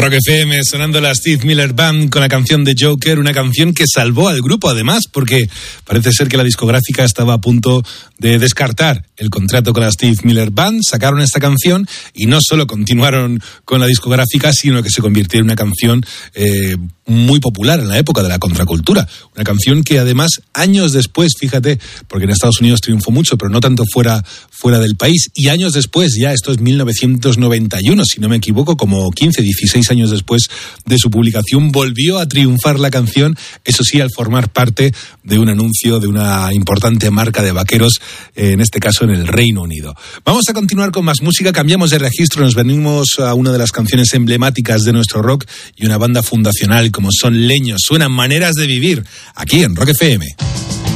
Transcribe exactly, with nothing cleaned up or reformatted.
Rock F M, sonando la Steve Miller Band con la canción de Joker, una canción que salvó al grupo además, porque parece ser que la discográfica estaba a punto de descartar el contrato con la Steve Miller Band. Sacaron esta canción y no solo continuaron con la discográfica, sino que se convirtió en una canción eh, muy popular en la época de la contracultura. Una canción que además, años después, fíjate, porque en Estados Unidos triunfó mucho, pero no tanto fuera, fuera del país, y años después, ya esto es mil novecientos noventa y uno, si no me equivoco, como quince, dieciséis años después de su publicación, volvió a triunfar la canción, eso sí, al formar parte de un anuncio de una importante marca de vaqueros, en este caso en el Reino Unido. Vamos a continuar con más música, cambiamos de registro, nos venimos a una de las canciones emblemáticas de nuestro rock y una banda fundacional como son Leños. Suenan Maneras de Vivir, aquí en Rock F M.